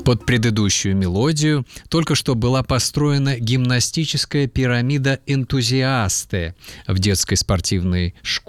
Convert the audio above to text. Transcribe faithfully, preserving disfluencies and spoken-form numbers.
Под предыдущую мелодию только что была построена гимнастическая пирамида «Энтузиасты» в детской спортивной школе